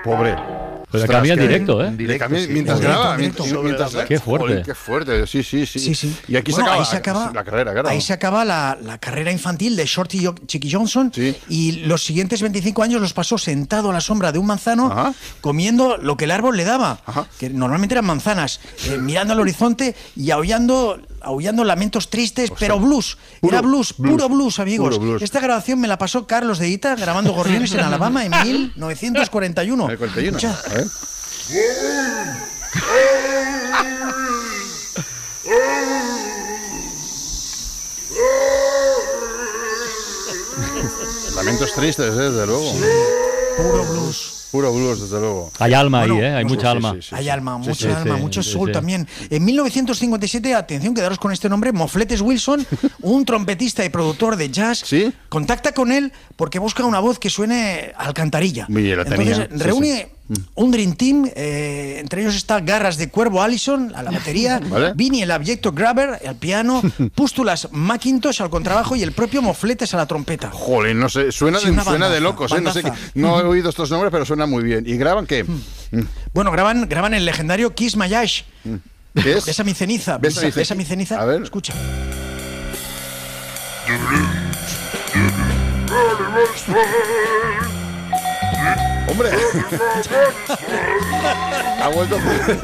Pobre. Pero le cambia en directo, ¿eh? Le cambia mientras graba. Qué fuerte. Joder, qué fuerte, sí. Y aquí bueno, se acaba la carrera, claro. Ahí se acaba la carrera infantil de Shorty Chicky Johnson, y los siguientes 25 años los pasó sentado a la sombra de un manzano, comiendo lo que el árbol le daba, que normalmente eran manzanas, mirando al horizonte y aullando lamentos tristes, pero blues. Era blues, puro blues, amigos. Puro blues. Esta grabación me la pasó Carlos de Ita grabando gorriones en Alabama en 1941. Escucha. A ver. Lamentos tristes, desde luego. Puro blues. Puro blues, desde luego. Hay alma ahí, Bueno, hay mucha alma. Hay alma, Sí, mucha alma, mucho soul también. En 1957, atención, quedaros con este nombre, Mofletes Wilson, un trompetista y productor de jazz, contacta con él porque busca una voz que suene a alcantarilla. Entonces reúne un Dream Team, entre ellos está Garras de Cuervo Allison a la batería, Vinnie el abyecto Grabber al piano, Pústulas McIntosh al contrabajo y el propio Mofletes a la trompeta. Joder, no sé, suena de locos, no sé, no he oído estos nombres, pero suena muy bien. ¿Y graban qué? Bueno, graban el legendario Kiss My Ash. ¿Qué es? Besa mi ceniza. Besa mi ceniza. A ver. Escucha. ¡Hombre! Ha vuelto.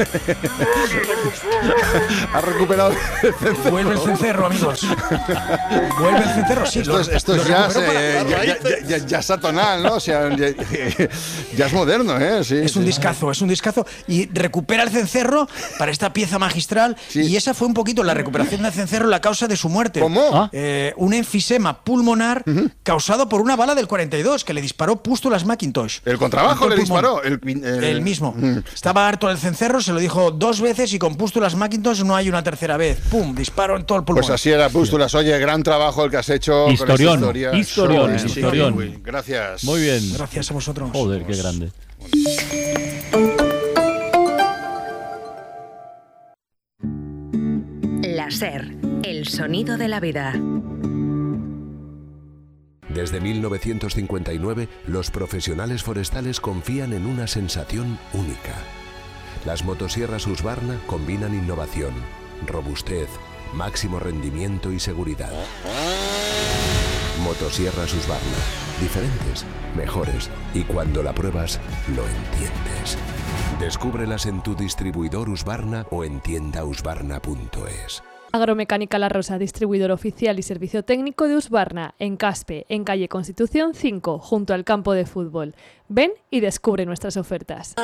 Ha recuperado el cencerro. Vuelve el cencerro, amigos. Vuelve el cencerro, sí. Esto es jazz atonal, ¿no? O sea, jazz moderno, ¿eh? Sí, es un discazo. Y recupera el cencerro para esta pieza magistral. Y esa fue un poquito la recuperación del cencerro, la causa de su muerte. ¿Cómo? Un enfisema pulmonar causado por una bala del 42 que le disparó Pústulas McIntosh. El contrabajo le disparó. El mismo. Estaba harto del cencerro, se lo dijo 2 veces y con Pústulas McIntosh no hay una tercera vez. ¡Pum! Disparo en todo el pulmón. Pues así era, Pústulas. Oye, gran trabajo el que has hecho. Historión. Gracias. Muy bien. Gracias a vosotros. Joder, qué grande. La SER, el sonido de la vida. Desde 1959, los profesionales forestales confían en una sensación única. Las motosierras Husqvarna combinan innovación, robustez, máximo rendimiento y seguridad. Motosierras Husqvarna, diferentes, mejores, y cuando la pruebas, lo entiendes. Descúbrelas en tu distribuidor Husqvarna o en tiendahusqvarna.es. Agromecánica La Rosa, distribuidor oficial y servicio técnico de Husqvarna, en Caspe, en calle Constitución 5, junto al campo de fútbol. Ven y descubre nuestras ofertas.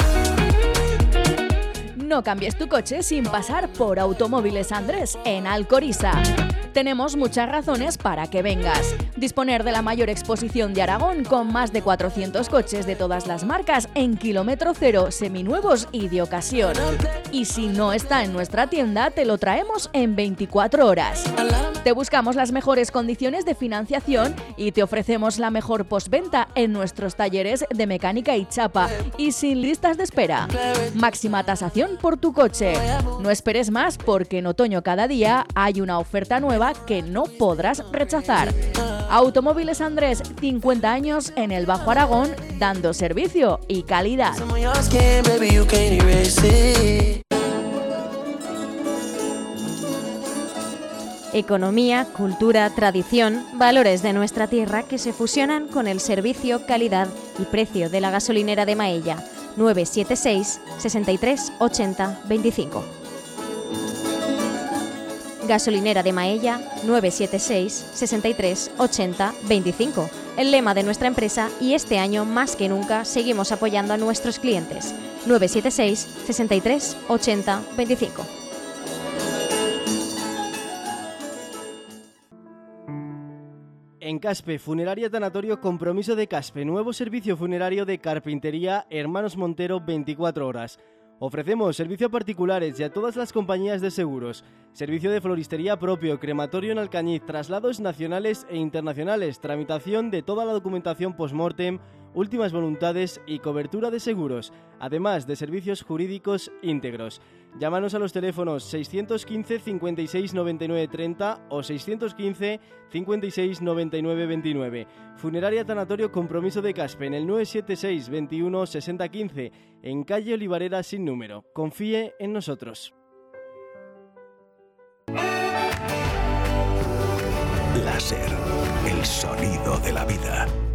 No cambies tu coche sin pasar por Automóviles Andrés en Alcoriza. Tenemos muchas razones para que vengas. Disponer de la mayor exposición de Aragón con más de 400 coches de todas las marcas en kilómetro cero, seminuevos y de ocasión. Y si no está en nuestra tienda, te lo traemos en 24 horas. Te buscamos las mejores condiciones de financiación y te ofrecemos la mejor postventa en nuestros talleres de mecánica y chapa y sin listas de espera. Máxima tasación por tu coche. No esperes más porque en otoño cada día hay una oferta nueva que no podrás rechazar. Automóviles Andrés, 50 años en el Bajo Aragón, dando servicio y calidad. Economía, cultura, tradición, valores de nuestra tierra que se fusionan con el servicio, calidad y precio de la gasolinera de Maella. 976 63 80 25. Gasolinera de Maella 976 63 80 25. El lema de nuestra empresa y este año más que nunca seguimos apoyando a nuestros clientes. 976 63 80 25. En Caspe, Funeraria Tanatorio Compromiso de Caspe, nuevo servicio funerario de carpintería Hermanos Montero 24 horas. Ofrecemos servicio a particulares y a todas las compañías de seguros, servicio de floristería propio, crematorio en Alcañiz, traslados nacionales e internacionales, tramitación de toda la documentación post-mortem, últimas voluntades y cobertura de seguros, además de servicios jurídicos íntegros. Llámanos a los teléfonos 615 56 99 30 o 615 56 99 29. Funeraria Tanatorio Compromiso de Caspe en el 976 21 60 15, en calle Olivarera sin número. Confíe en nosotros. Láser, el sonido de la vida.